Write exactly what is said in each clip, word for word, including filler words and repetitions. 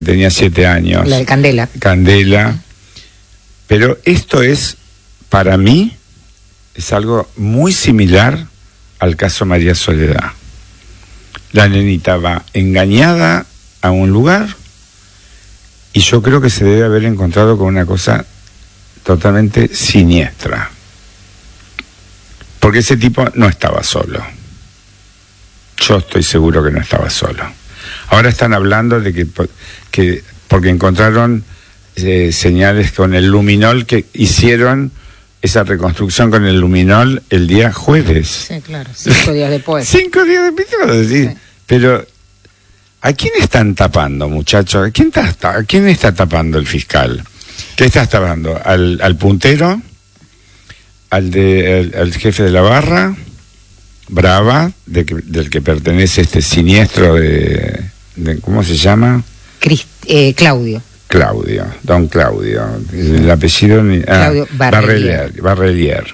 tenía siete años. La de Candela. Candela. Pero esto es, para mí, es algo muy similar al caso María Soledad. La nenita va engañada a un lugar y yo creo que se debe haber encontrado con una cosa totalmente siniestra. Porque ese tipo no estaba solo. Yo estoy seguro que no estaba solo. Ahora están hablando de que, que porque encontraron eh, señales con el luminol, que hicieron esa reconstrucción con el luminol el día jueves. Sí, claro, cinco días después. Cinco días después, sí. Sí. Pero, ¿a quién están tapando, muchachos? ¿A quién está, a quién está tapando el fiscal? ¿Qué estás tapando? ¿Al, al puntero? ¿Al, de, al, al jefe de la barra? Brava, de que, del que pertenece este siniestro de... de ¿cómo se llama? Crist, eh, Claudio. Claudio, don Claudio. El apellido... Ah, Claudio Barrelier. Barrelier. Barrelier.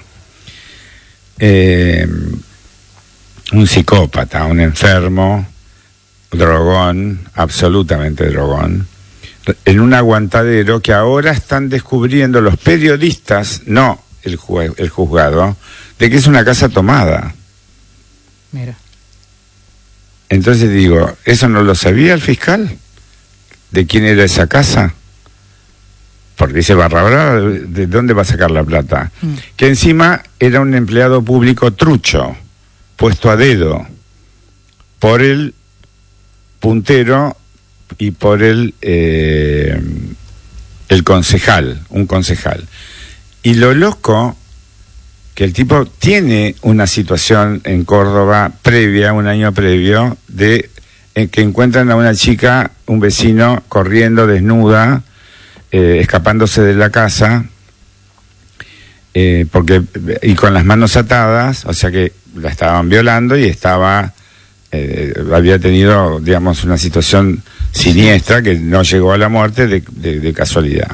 Eh, un psicópata, un enfermo, drogón, absolutamente drogón, en un aguantadero que ahora están descubriendo los periodistas, no el, ju- el juzgado, de que es una casa tomada. Mira. Entonces digo, ¿eso no lo sabía el fiscal? ¿De quién era esa casa? Porque dice Barra Brava, ¿de dónde va a sacar la plata? Mm. Que encima era un empleado público trucho, puesto a dedo por el puntero y por el eh, el concejal, un concejal. Y lo loco, que el tipo tiene una situación en Córdoba previa, un año previo, de en que encuentran a una chica, un vecino, corriendo desnuda, eh, escapándose de la casa, eh, porque y con las manos atadas, o sea que la estaban violando y estaba, eh, había tenido, digamos, una situación siniestra que no llegó a la muerte de, de, de casualidad.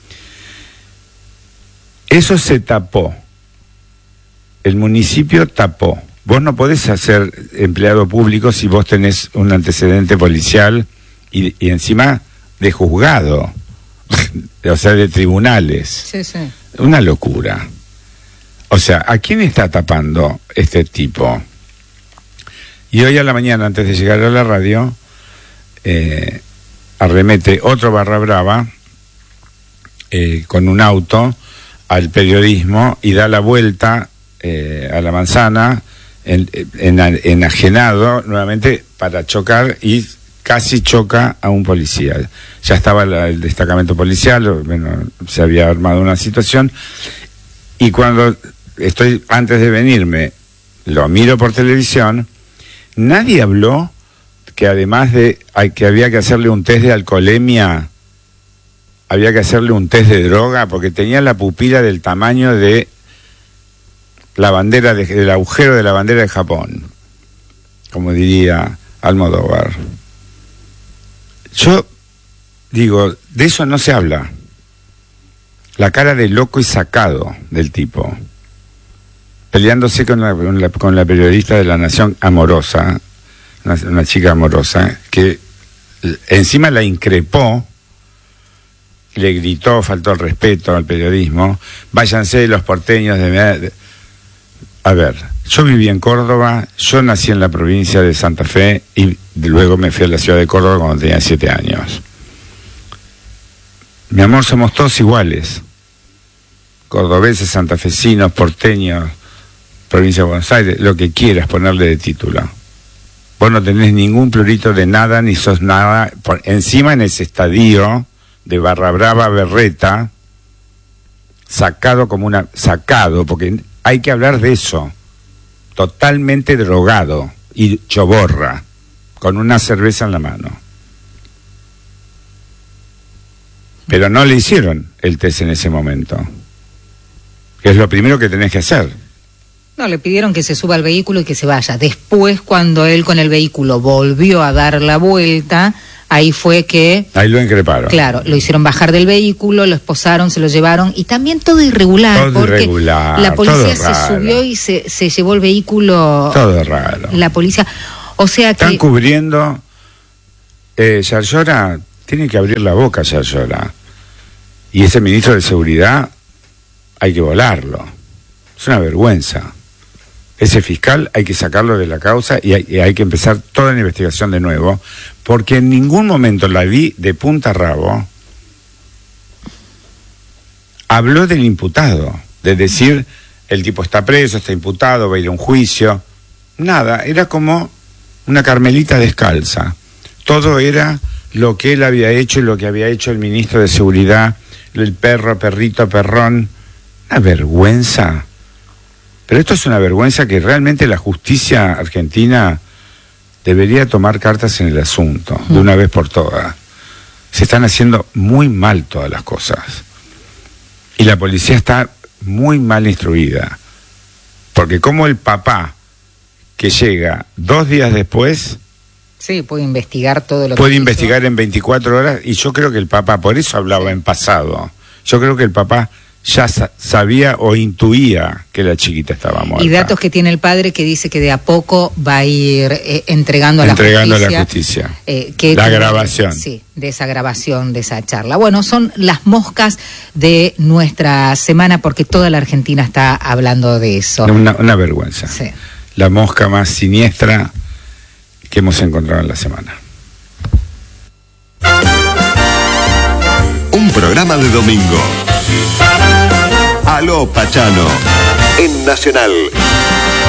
Eso se tapó. El municipio tapó. Vos no podés ser empleado público si vos tenés un antecedente policial y, y encima de juzgado, o sea, de tribunales. Sí, sí. Una locura. O sea, ¿a quién está tapando este tipo? Y hoy a la mañana, antes de llegar a la radio, eh, arremete otro Barra Brava eh, con un auto al periodismo y da la vuelta eh, a la manzana, en, en, enajenado nuevamente para chocar, y casi choca a un policía. Ya estaba la, el destacamento policial, bueno, se había armado una situación, y cuando estoy, antes de venirme, lo miro por televisión, nadie habló que además de que había que hacerle un test de alcoholemia, había que hacerle un test de droga, porque tenía la pupila del tamaño de la bandera, de, del agujero de la bandera de Japón, como diría Almodóvar. Yo digo, de eso no se habla. La cara de loco y sacado del tipo, peleándose con la, con la, con la periodista de La Nación, amorosa, una, una chica amorosa, que encima la increpó, le gritó, faltó el respeto al periodismo, váyanse los porteños de... de A ver, yo viví en Córdoba, yo nací en la provincia de Santa Fe y luego me fui a la ciudad de Córdoba cuando tenía siete años. Mi amor, somos todos iguales. Cordobeses, santafesinos, porteños, provincia de Buenos Aires, lo que quieras ponerle de título. Vos no tenés ningún plurito de nada, ni sos nada. Por, encima en ese estadio de Barra Brava, Berreta, sacado como una... Sacado, porque... Hay que hablar de eso, totalmente drogado y choborra, con una cerveza en la mano. Pero no le hicieron el test en ese momento, que es lo primero que tenés que hacer. No, le pidieron que se suba al vehículo y que se vaya. Después, cuando él con el vehículo volvió a dar la vuelta, ahí fue que... Ahí lo increparon. Claro, lo hicieron bajar del vehículo, lo esposaron, se lo llevaron, y también todo irregular. Todo porque irregular, la policía todo se raro. subió y se, se llevó el vehículo... Todo raro. La policía... O sea que... Están cubriendo... Eh, Yarlora, tiene que abrir la boca ya llora. Y ese ministro de Seguridad hay que volarlo. Es una vergüenza. Ese fiscal hay que sacarlo de la causa y hay, y hay que empezar toda la investigación de nuevo, porque en ningún momento la vi de punta a rabo. Habló del imputado, de decir, el tipo está preso, está imputado, va a ir a un juicio. Nada, era como una Carmelita descalza. Todo era lo que él había hecho y lo que había hecho el ministro de Seguridad, el perro, perrito, perrón. Una vergüenza. Pero esto es una vergüenza que realmente la justicia argentina debería tomar cartas en el asunto, de una vez por todas. Se están haciendo muy mal todas las cosas. Y la policía está muy mal instruida. Porque como el papá que llega dos días después... Sí, puede investigar todo lo que Puede hizo. investigar en veinticuatro horas, y yo creo que el papá, por eso hablaba en pasado, yo creo que el papá ya sa- sabía o intuía que la chiquita estaba muerta. Y datos que tiene el padre que dice que de a poco va a ir eh, entregando a la Entregando justicia. a la justicia. Eh, que La tiene- grabación. Sí, de esa grabación, de esa charla. Bueno, son las moscas de nuestra semana porque toda la Argentina está hablando de eso. Una, una vergüenza. Sí. La mosca más siniestra que hemos encontrado en la semana. Un programa de domingo. Aló Pachano, en Nacional.